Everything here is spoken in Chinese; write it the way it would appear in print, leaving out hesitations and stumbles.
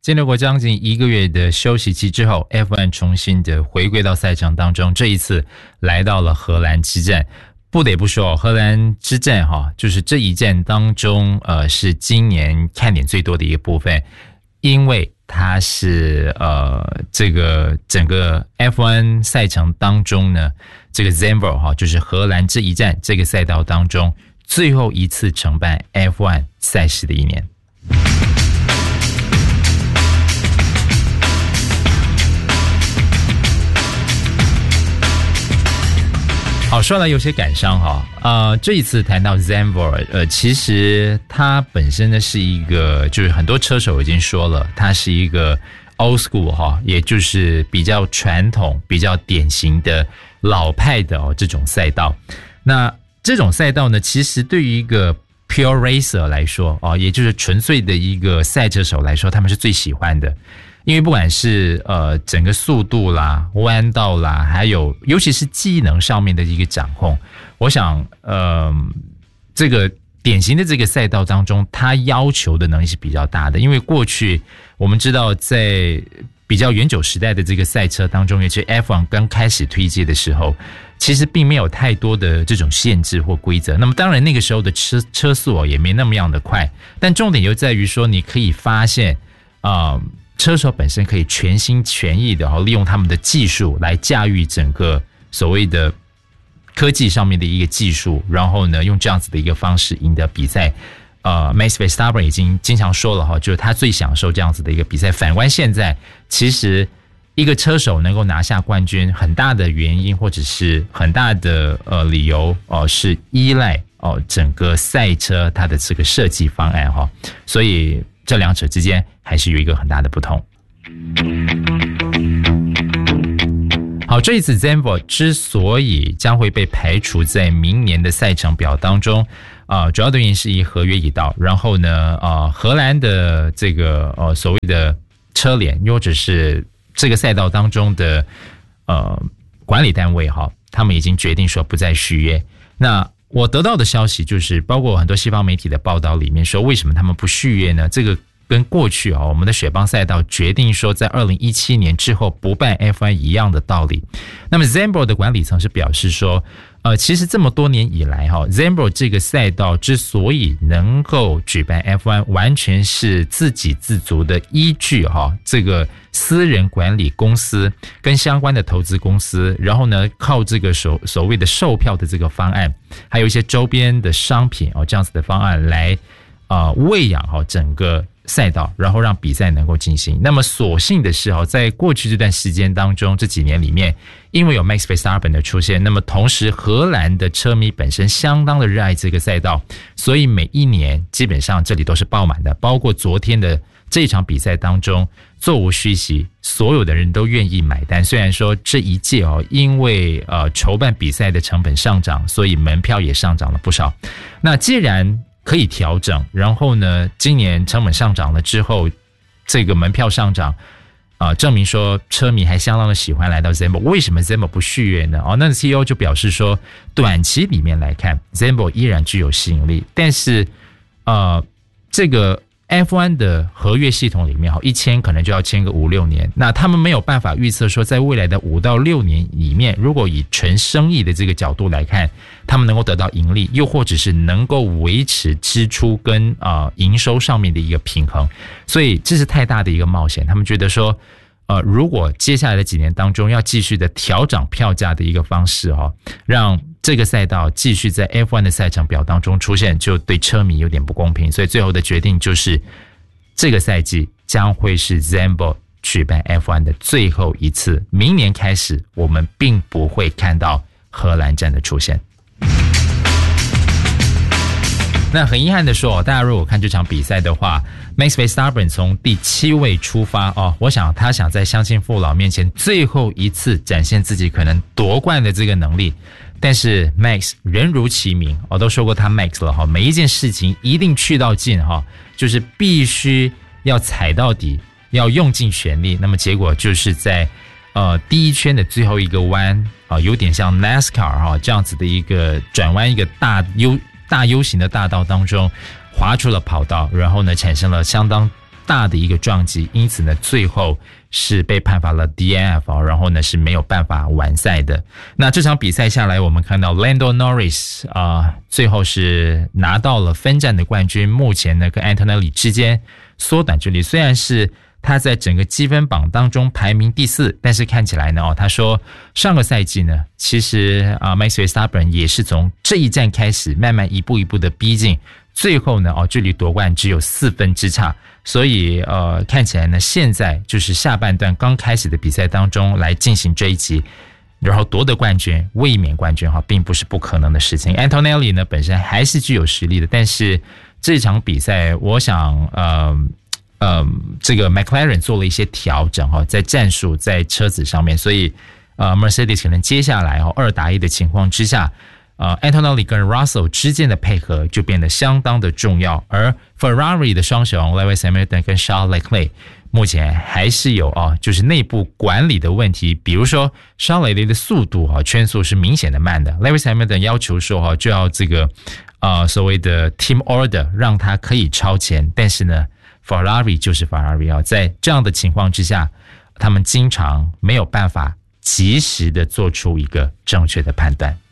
经历过将近1个月的休息期之后 F1 重新的回归到赛场当中，这一次来到了荷兰之战。不得不说，荷兰之战就是这一战当中是今年看点最多的一个部分，因为它是这个整个 F1 赛场当中呢，这个 Zandvoort 就是荷兰这一站这个赛道当中最后一次承办 F1 赛事的一年。好，说来有些感伤这一次谈到 Zandvoort 其实他本身呢是一个，就是很多车手已经说了，他是一个 old school 也就是比较传统、比较典型的老派的这种赛道。那这种赛道呢，其实对于一个 pure racer 来说也就是纯粹的一个赛车手来说，他们是最喜欢的。因为不管是整个速度啦、弯道啦，还有尤其是技能上面的一个掌控，我想这个典型的这个赛道当中，它要求的能力是比较大的。因为过去我们知道，在比较远久时代的这个赛车当中，尤其 F1 刚开始推介的时候，其实并没有太多的这种限制或规则。那么当然那个时候的车速也没那么样的快，但重点就在于说，你可以发现车手本身可以全心全意的利用他们的技术来驾驭整个所谓的科技上面的一个技术，然后呢用这样子的一个方式赢得比赛。Max Verstappen 已经经常说了就是他最享受这样子的一个比赛。反观现在，其实一个车手能够拿下冠军，很大的原因或者是很大的理由是依赖整个赛车它的这个设计方案所以这两者之间还是有一个很大的不同。好，这一次 Zandvoort 之所以将会被排除在明年的赛程表当中主要的原因是合约已到，然后呢荷兰的这个所谓的车联或者是这个赛道当中的管理单位他们已经决定说不再续约。那我得到的消息就是，包括很多西方媒体的报道里面说，为什么他们不续约呢？这个跟过去我们的雪邦赛道决定说在2017年之后不办 F1 一样的道理。那么 Zandvoort 的管理层是表示说其实这么多年以来Zandvoort 这个赛道之所以能够举办 F1 完全是自给自足的依据这个私人管理公司跟相关的投资公司，然后呢靠这个所谓的售票的这个方案，还有一些周边的商品这样子的方案来喂养整个赛道，然后让比赛能够进行。那么所幸的是在过去这段时间当中，这几年里面，因为有 Max Verstappen 的出现，那么同时荷兰的车迷本身相当的热爱这个赛道，所以每一年基本上这里都是爆满的。包括昨天的这一场比赛当中，座无虚席，所有的人都愿意买单。虽然说这一届因为筹办比赛的成本上涨，所以门票也上涨了不少。那既然可以调整，然后呢今年成本上涨了之后，这个门票上涨证明说车迷还相当的喜欢来到 Zandvoort。 为什么 Zandvoort 不续约呢？那 CEO 就表示说，短期里面来看 Zandvoort 依然具有吸引力，但是这个 F1 的合约系统里面一签可能就要签个5-6年，那他们没有办法预测说在未来的5到6年里面，如果以纯生意的这个角度来看，他们能够得到盈利，又或者是能够维持支出跟营收上面的一个平衡。所以这是太大的一个冒险。他们觉得说如果接下来的几年当中要继续的调涨票价的一个方式让这个赛道继续在 F1 的赛程表当中出现，就对车迷有点不公平。所以最后的决定就是这个赛季将会是 Zandvoort 举办 F1 的最后一次，明年开始我们并不会看到荷兰站的出现。那很遗憾的说大家如果看这场比赛的话， Max Verstappen 从第7位出发我想他想在乡亲父老面前最后一次展现自己可能夺冠的这个能力。但是 Max 人如其名我都说过他 Max 了每一件事情一定去到尽就是必须要踩到底，要用尽全力。那么结果就是在第一圈的最后一个弯有点像 NASCAR 这样子的一个转弯，一个大 U 型的大道当中滑出了跑道，然后呢产生了相当大的一个撞击，因此呢，最后是被判罚了 DNF， 然后呢是没有办法完赛的。那这场比赛下来，我们看到 Lando Norris 最后是拿到了分站的冠军。目前呢跟 Antonelli 之间缩短距离，虽然是他在整个积分榜当中排名第4，但是看起来呢他说上个赛季呢，其实Max Verstappen 也是从这一站开始，慢慢一步一步的逼近，最后呢距离夺冠只有4分之差。所以看起来呢，现在就是下半段刚开始的比赛当中来进行这一集，然后夺得冠军，卫冕冠军并不是不可能的事情。 Antonelli 呢本身还是具有实力的，但是这场比赛我想这个 McLaren 做了一些调整在战术在车子上面，所以Mercedes 可能接下来2打1的情况之下Antonelli 跟 Russell 之间的配合就变得相当的重要，而 Ferrari 的双雄 Lewis Hamilton 跟 Charles Leclerc 目前还是有就是内部管理的问题，比如说 Charles Leclerc 的速度圈速是明显的慢的， Lewis Hamilton 要求说就要这个所谓的 Team Order 让他可以超前，但是呢 Ferrari 就是 Ferrari 在这样的情况之下，他们经常没有办法及时的做出一个正确的判断。